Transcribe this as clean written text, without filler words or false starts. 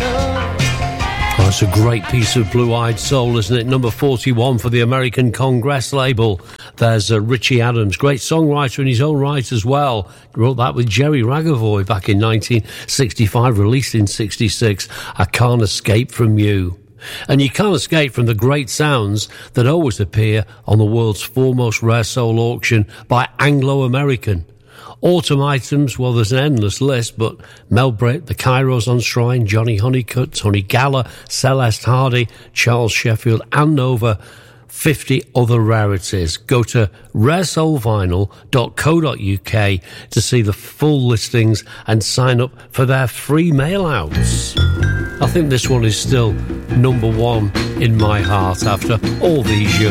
Oh, it's a great piece of blue-eyed soul, isn't it? Number 41 for the American Congress label. There's Richie Adams, great songwriter in his own right as well. Wrote that with Jerry Ragavoy back in 1965, released in 66. I Can't Escape From You. And you can't escape from the great sounds that always appear on the world's foremost rare soul auction by Anglo-American. Autumn items, well, there's an endless list, but Mel Britt, the Kairos on Shrine, Johnny Honeycutt, Tony Galla, Celeste Hardy, Charles Sheffield, and over 50 other rarities. Go to raresoulvinyl.co.uk to see the full listings and sign up for their free mail-outs. I think this one is still number one in my heart after all these years.